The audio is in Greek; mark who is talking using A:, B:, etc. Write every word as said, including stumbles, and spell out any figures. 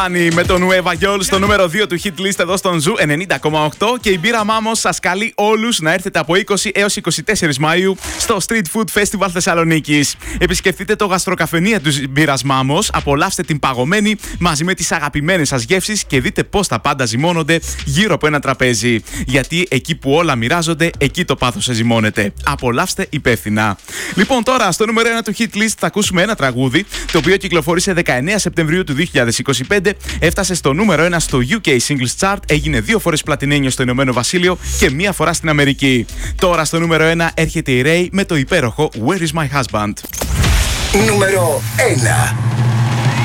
A: Άνι με το Nueva Yol στο νούμερο δύο του hit list εδώ στον Ζου ενενήντα κόμμα οκτώ και η μπύρα Μάμος σας καλεί όλους να έρθετε από είκοσι έως είκοσι τέσσερις Μαΐου στο Street Food Festival Θεσσαλονίκης. Επισκεφτείτε το γαστροκαφενείο του μπύρας Μάμος, απολαύστε την παγωμένη μαζί με τις αγαπημένες σας γεύσεις και δείτε πώς τα πάντα ζυμώνονται γύρω από ένα τραπέζι. Γιατί εκεί που όλα μοιράζονται, εκεί το πάθος ζυμώνεται. Απολαύστε υπεύθυνα. Λοιπόν, τώρα στο νούμερο ένα του hit list θα ακούσουμε ένα τραγούδι το οποίο κυκλοφόρησε δεκαεννέα Σεπτεμβρίου του δύο χιλιάδες είκοσι πέντε, έφτασε στο νούμερο ένα στο γιου κέι Singles Chart, έγινε δύο φορές πλατινένιο στο Ηνωμένο Βασίλειο και μία φορά στην Αμερική. Τώρα στο νούμερο ένα έρχεται η Ray με το υπέροχο Where is my husband.
B: Νούμερο ένα.